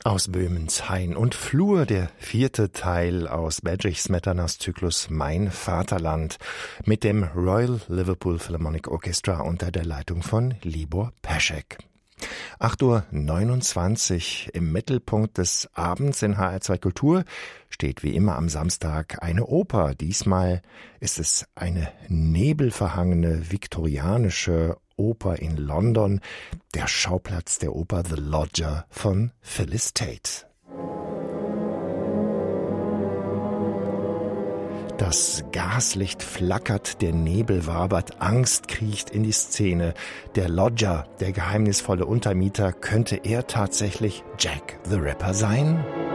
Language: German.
Aus Böhmens Hain und Flur, der 4. Teil aus Bedřich Smetanas Zyklus Mein Vaterland mit dem Royal Liverpool Philharmonic Orchestra unter der Leitung von Libor Peschek. 8:29 Uhr im Mittelpunkt des Abends in HR2 Kultur steht wie immer am Samstag eine Oper. Diesmal ist es eine nebelverhangene viktorianische Oper in London, der Schauplatz der Oper The Lodger von Phyllis Tate. Das Gaslicht flackert, der Nebel wabert, Angst kriecht in die Szene. Der Lodger, der geheimnisvolle Untermieter, könnte er tatsächlich Jack the Ripper sein?